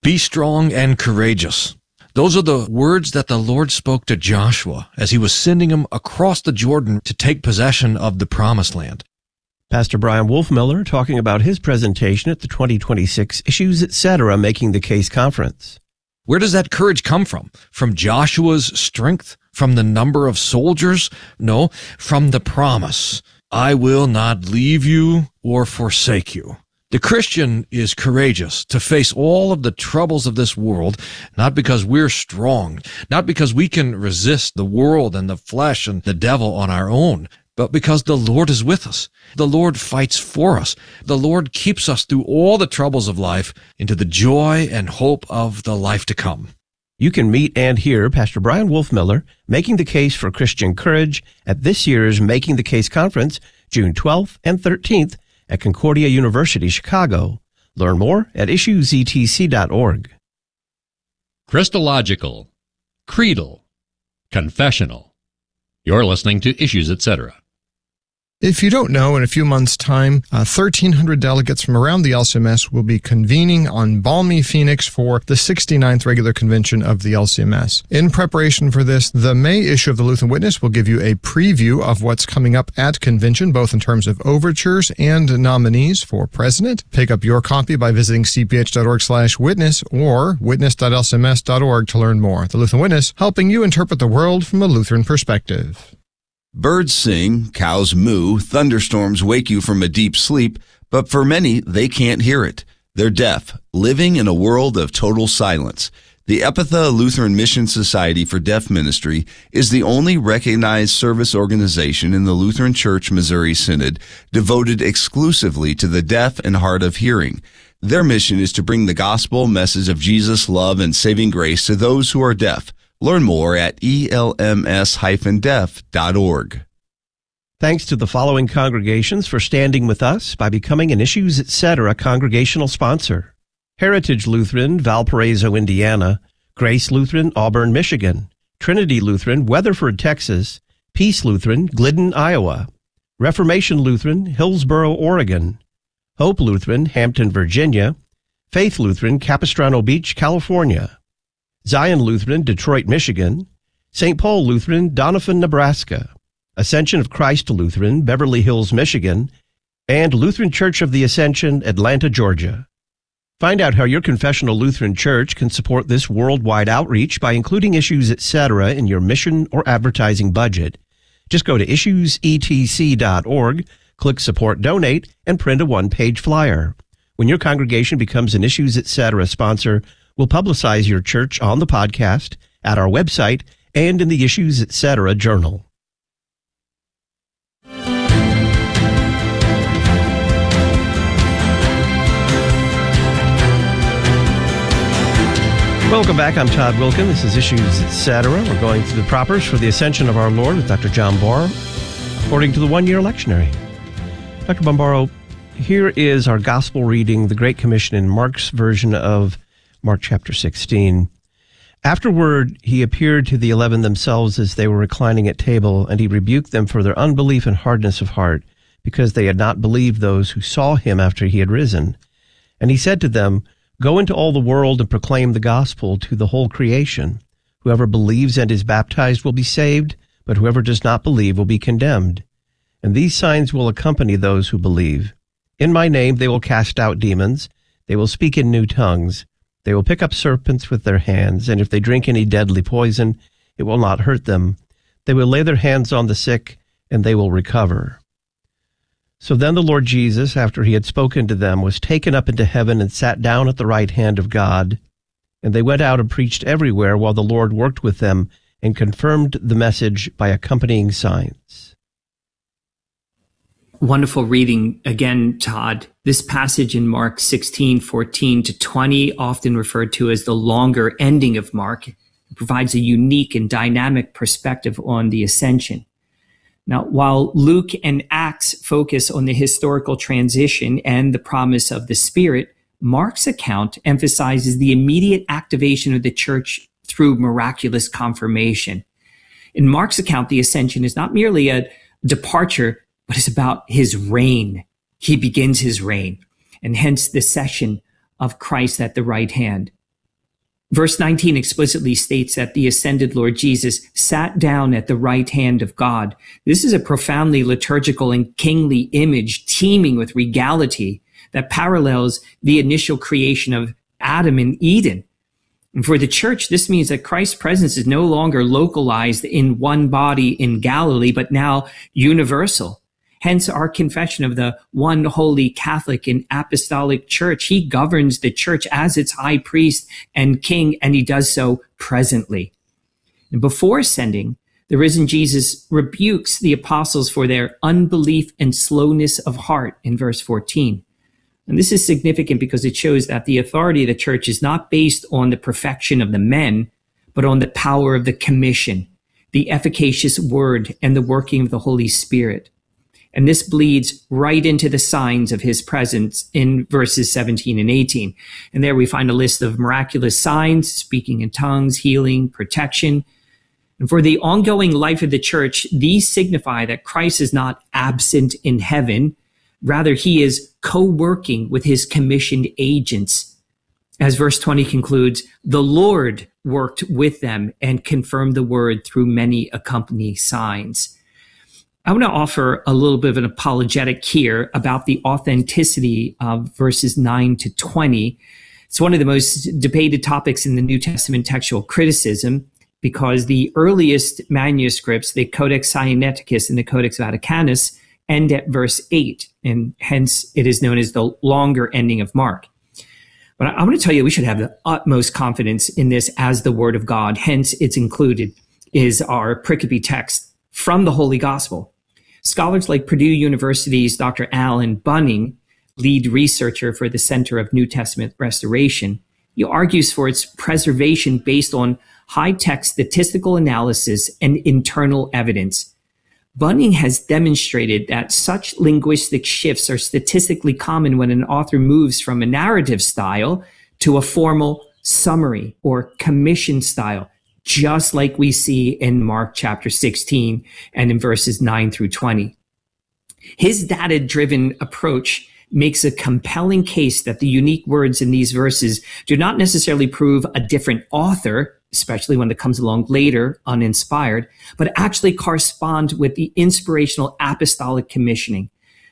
Be strong and courageous. Those are the words that the Lord spoke to Joshua as he was sending him across the Jordan to take possession of the Promised Land. Pastor Brian Wolfmiller talking about his presentation at the 2026 Issues Etc. Making the Case Conference. Where does that courage come from? From Joshua's strength? From the number of soldiers? No, from the promise. I will not leave you or forsake you. The Christian is courageous to face all of the troubles of this world, not because we're strong, not because we can resist the world and the flesh and the devil on our own, but because the Lord is with us. The Lord fights for us. The Lord keeps us through all the troubles of life into the joy and hope of the life to come. You can meet and hear Pastor Brian Wolfmiller making the case for Christian courage at this year's Making the Case Conference, June 12th and 13th at Concordia University, Chicago. Learn more at issuesetc.org. Christological, creedal, confessional. You're listening to Issues Etc. If you don't know, in a few months' time, 1,300 delegates from around the LCMS will be convening on balmy Phoenix for the 69th regular convention of the LCMS. In preparation for this, the May issue of the Lutheran Witness will give you a preview of what's coming up at convention, both in terms of overtures and nominees for president. Pick up your copy by visiting cph.org/witness or witness.lcms.org to learn more. The Lutheran Witness, helping you interpret the world from a Lutheran perspective. Birds sing, cows moo, thunderstorms wake you from a deep sleep, but for many, they can't hear it. They're deaf, living in a world of total silence. The Epitha Lutheran Mission Society for Deaf Ministry is the only recognized service organization in the Lutheran Church Missouri Synod devoted exclusively to the deaf and hard of hearing. Their mission is to bring the gospel message of Jesus' love and saving grace to those who are deaf. Learn more at elms-deaf.org. Thanks to the following congregations for standing with us by becoming an Issues Etc. congregational sponsor: Heritage Lutheran, Valparaiso, Indiana; Grace Lutheran, Auburn, Michigan; Trinity Lutheran, Weatherford, Texas; Peace Lutheran, Glidden, Iowa; Reformation Lutheran, Hillsboro, Oregon; Hope Lutheran, Hampton, Virginia; Faith Lutheran, Capistrano Beach, California; Zion Lutheran, Detroit, Michigan; St. Paul Lutheran, Doniphan, Nebraska; Ascension of Christ Lutheran, Beverly Hills, Michigan; and Lutheran Church of the Ascension, Atlanta, Georgia. Find out how your confessional Lutheran church can support this worldwide outreach by including Issues Etc. in your mission or advertising budget. Just go to issuesetc.org, click Support Donate, and print a one-page flyer. When your congregation becomes an Issues Etc. sponsor, we'll publicize your church on the podcast, at our website, and in the Issues Etc. journal. Welcome back. I'm Todd Wilkin. This is Issues Etc. We're going through the propers for the Ascension of our Lord with Dr. John Barr, according to the one-year lectionary. Dr. Bombaro, here is our gospel reading, the Great Commission in Mark's version of Mark chapter 16. Afterward, he appeared to the 11 themselves as they were reclining at table, and he rebuked them for their unbelief and hardness of heart, because they had not believed those who saw him after he had risen. And he said to them, "Go into all the world and proclaim the gospel to the whole creation. Whoever believes and is baptized will be saved, but whoever does not believe will be condemned. And these signs will accompany those who believe. In my name they will cast out demons, they will speak in new tongues, they will pick up serpents with their hands, and if they drink any deadly poison, it will not hurt them. They will lay their hands on the sick, and they will recover." So then the Lord Jesus, after he had spoken to them, was taken up into heaven and sat down at the right hand of God. And they went out and preached everywhere while the Lord worked with them and confirmed the message by accompanying signs. Wonderful reading again, Todd. This passage in Mark 16:14-20, often referred to as the longer ending of Mark, provides a unique and dynamic perspective on the ascension. Now, while Luke and Acts focus on the historical transition and the promise of the Spirit, Mark's account emphasizes the immediate activation of the church through miraculous confirmation. In Mark's account, the ascension is not merely a departure, but it's about his reign. He begins his reign, and hence the session of Christ at the right hand. Verse 19 explicitly states that the ascended Lord Jesus sat down at the right hand of God. This is a profoundly liturgical and kingly image teeming with regality that parallels the initial creation of Adam in Eden. And for the church, this means that Christ's presence is no longer localized in one body in Galilee, but now universal. Hence our confession of the one holy Catholic and apostolic church. He governs the church as its high priest and king, and he does so presently. And before ascending, the risen Jesus rebukes the apostles for their unbelief and slowness of heart in verse 14. And this is significant because it shows that the authority of the church is not based on the perfection of the men, but on the power of the commission, the efficacious word, and the working of the Holy Spirit. And this bleeds right into the signs of his presence in verses 17 and 18. And there we find a list of miraculous signs, speaking in tongues, healing, protection. And for the ongoing life of the church, these signify that Christ is not absent in heaven. Rather, he is co-working with his commissioned agents. As verse 20 concludes, the Lord worked with them and confirmed the word through many accompanying signs. I want to offer a little bit of an apologetic here about the authenticity of verses 9 to 20. It's one of the most debated topics in the New Testament textual criticism because the earliest manuscripts, the Codex Sinaiticus and the Codex Vaticanus, end at verse 8, and hence it is known as the longer ending of Mark. But I want to tell you, we should have the utmost confidence in this as the Word of God. Hence, it's included is our pericope text from the Holy Gospel. Scholars like Purdue University's Dr. Alan Bunning, lead researcher for the Center of New Testament Restoration, he argues for its preservation based on high-tech statistical analysis and internal evidence. Bunning has demonstrated that such linguistic shifts are statistically common when an author moves from a narrative style to a formal summary or commission style, just like we see in Mark chapter 16 and in verses 9 through 20. His data-driven approach makes a compelling case that the unique words in these verses do not necessarily prove a different author, especially when it comes along later, uninspired, but actually correspond with the inspirational apostolic commissioning.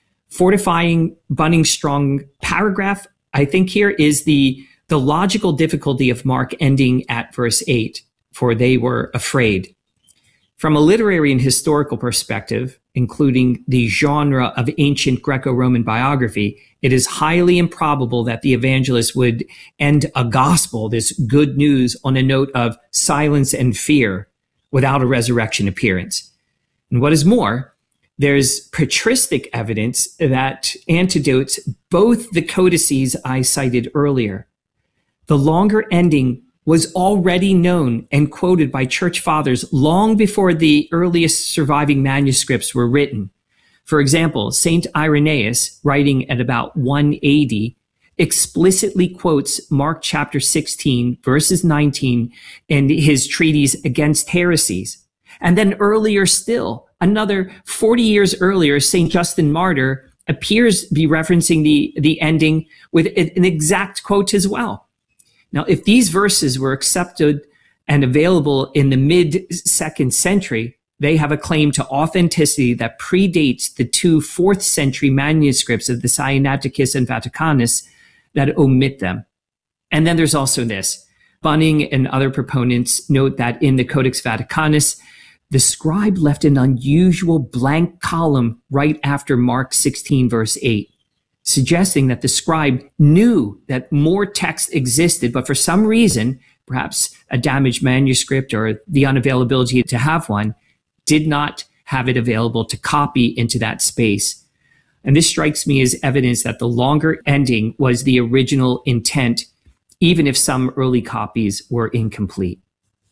Fortifying Bunning's strong paragraph, I think here, is the logical difficulty of Mark ending at verse 8. For they were afraid. From a literary and historical perspective, including the genre of ancient Greco-Roman biography, it is highly improbable that the evangelist would end a gospel, this good news, on a note of silence and fear without a resurrection appearance. And what is more, there's patristic evidence that antidotes both the codices I cited earlier. The longer ending was already known and quoted by church fathers long before the earliest surviving manuscripts were written. For example, St. Irenaeus, writing at about 180, explicitly quotes Mark chapter 16, verses 19, in his treatise Against Heresies. And then earlier still, another 40 years earlier, St. Justin Martyr appears to be referencing the ending with an exact quote as well. Now, if these verses were accepted and available in the mid-2nd century, they have a claim to authenticity that predates the two 4th century manuscripts of the Sinaiticus and Vaticanus that omit them. And then there's also this. Bunning and other proponents note that in the Codex Vaticanus, the scribe left an unusual blank column right after Mark 16, verse 8. Suggesting that the scribe knew that more text existed, but for some reason, perhaps a damaged manuscript or the unavailability to have one, did not have it available to copy into that space. And this strikes me as evidence that the longer ending was the original intent, even if some early copies were incomplete.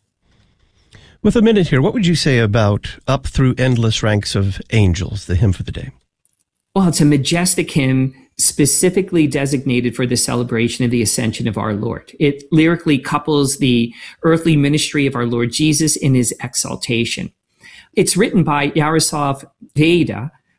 With a minute here, what would you say about Up Through Endless Ranks of Angels, the hymn for the day? Well, it's a majestic hymn specifically designated for the celebration of the ascension of our Lord. It lyrically couples the earthly ministry of our Lord Jesus in his exaltation. It's written by Yaroslav Veda,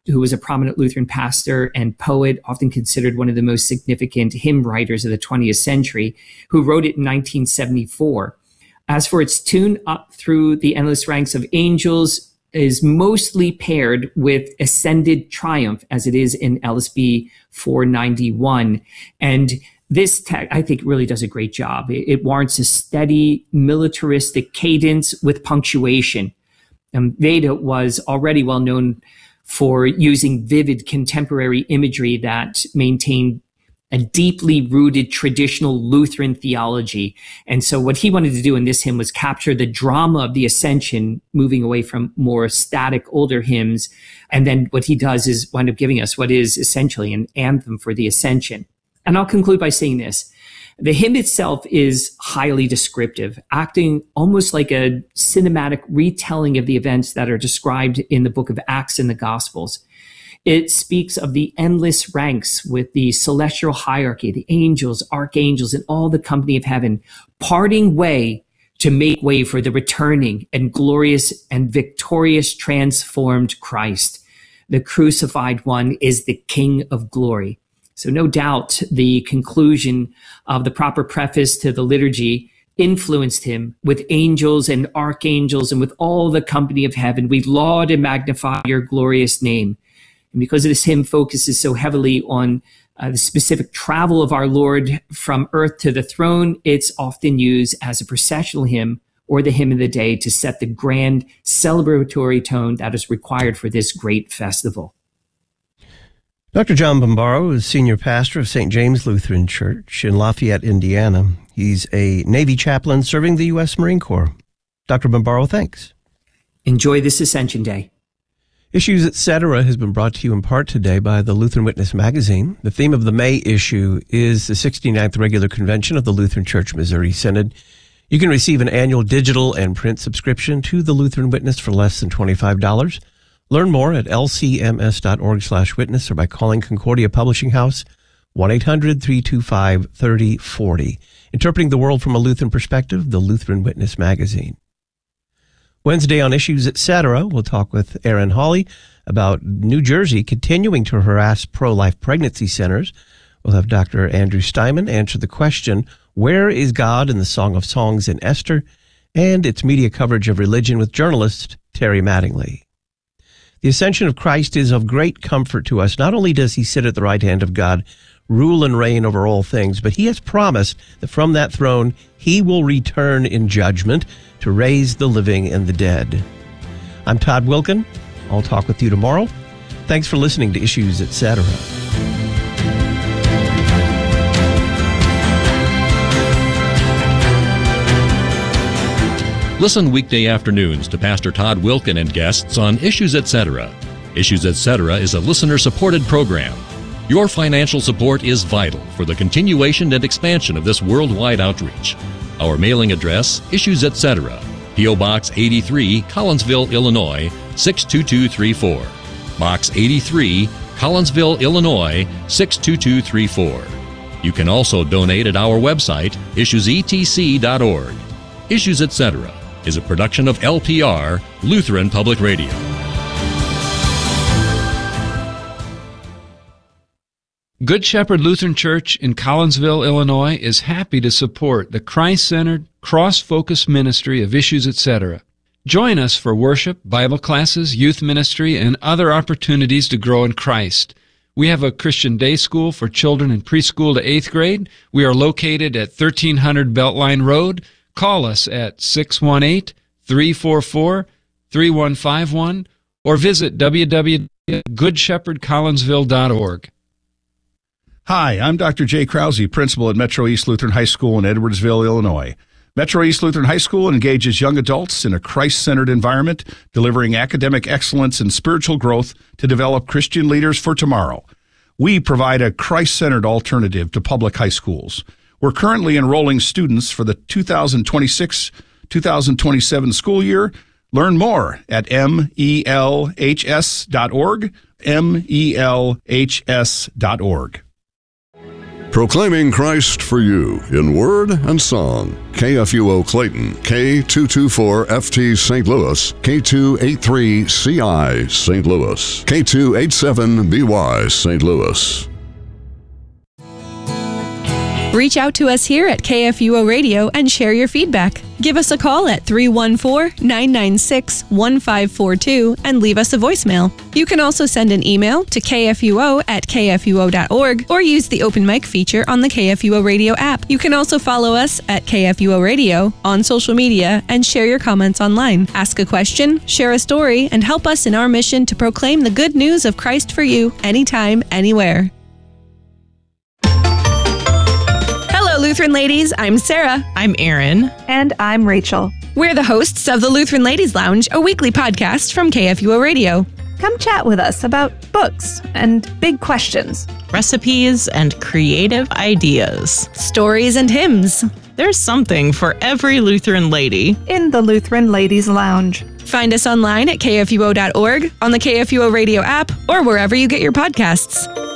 who was a prominent Lutheran pastor and poet, often considered one of the most significant hymn writers of the 20th century, who wrote it in 1974. As for its tune, Up Through the Endless Ranks of Angels is mostly paired with Ascended Triumph, as it is in LSB 491. And this, I think, really does a great job. It warrants a steady militaristic cadence with punctuation. Veda was already well known for using vivid contemporary imagery that maintained a deeply rooted traditional Lutheran theology. And so what he wanted to do in this hymn was capture the drama of the Ascension, moving away from more static older hymns. And then what he does is wind up giving us what is essentially an anthem for the Ascension. And I'll conclude by saying this. The hymn itself is highly descriptive, acting almost like a cinematic retelling of the events that are described in the book of Acts and the Gospels. It speaks of the endless ranks with the celestial hierarchy, the angels, archangels, and all the company of heaven, parting way to make way for the returning and glorious and victorious transformed Christ. The crucified one is the King of glory. So no doubt the conclusion of the proper preface to the liturgy influenced him with angels and archangels and with all the company of heaven. We laud and magnify your glorious name. And because this hymn focuses so heavily on the specific travel of our Lord from earth to the throne, it's often used as a processional hymn or the hymn of the day to set the grand celebratory tone that is required for this great festival. Dr. John Bombaro is senior pastor of St. James Lutheran Church in Lafayette, Indiana. He's a Navy chaplain serving the U.S. Marine Corps. Dr. Bombaro, thanks. Enjoy this Ascension Day. Issues Etc. has been brought to you in part today by the Lutheran Witness magazine. The theme of the May issue is the 69th Regular Convention of the Lutheran Church Missouri Synod. You can receive an annual digital and print subscription to the Lutheran Witness for less than $25. Learn more at lcms.org/witness or by calling Concordia Publishing House, 1-800-325-3040. Interpreting the world from a Lutheran perspective, the Lutheran Witness magazine. Wednesday on Issues Etc., we'll talk with Aaron Hawley about New Jersey continuing to harass pro-life pregnancy centers. We'll have Dr. Andrew Steinman answer the question, where is God in the Song of Songs in Esther? And its media coverage of religion with journalist Terry Mattingly. The ascension of Christ is of great comfort to us. Not only does he sit at the right hand of God, rule and reign over all things, but he has promised that from that throne he will return in judgment to raise the living and the dead. I'm Todd Wilkin. I'll talk with you tomorrow. Thanks for listening to Issues Etc. Listen weekday afternoons to Pastor Todd Wilkin and guests on Issues Etc. Issues Etc. is a listener-supported program. Your financial support is vital for the continuation and expansion of this worldwide outreach. Our mailing address, Issues Etc., P.O. Box 83, Collinsville, Illinois, 62234. Box 83, Collinsville, Illinois, 62234. You can also donate at our website, issuesetc.org. Issues Etc. is a production of LPR, Lutheran Public Radio. Good Shepherd Lutheran Church in Collinsville, Illinois is happy to support the Christ-centered, cross-focused ministry of Issues Etc. Join us for worship, Bible classes, youth ministry, and other opportunities to grow in Christ. We have a Christian day school for children in preschool to 8th grade. We are located at 1300 Beltline Road. Call us at 618-344-3151 or visit www.goodshepherdcollinsville.org. Hi, I'm Dr. Jay Krause, principal at Metro East Lutheran High School in Edwardsville, Illinois. Metro East Lutheran High School engages young adults in a Christ-centered environment, delivering academic excellence and spiritual growth to develop Christian leaders for tomorrow. We provide a Christ-centered alternative to public high schools. We're currently enrolling students for the 2026-2027 school year. Learn more at melhs.org, melhs.org. Proclaiming Christ for you in word and song. KFUO Clayton, K224FT St. Louis, K283CI St. Louis, K287BY St. Louis. Reach out to us here at KFUO Radio and share your feedback. Give us a call at 314-996-1542 and leave us a voicemail. You can also send an email to kfuo@kfuo.org or use the open mic feature on the KFUO Radio app. You can also follow us at KFUO Radio on social media and share your comments online. Ask a question, share a story, and help us in our mission to proclaim the good news of Christ for you anytime, anywhere. Lutheran Ladies, I'm Sarah. I'm Erin. And I'm Rachel. We're the hosts of the Lutheran Ladies Lounge, a weekly podcast from KFUO Radio. Come chat with us about books and big questions, recipes and creative ideas, stories and hymns. There's something for every Lutheran lady in the Lutheran Ladies Lounge. Find us online at kfuo.org, on the KFUO Radio app, or wherever you get your podcasts.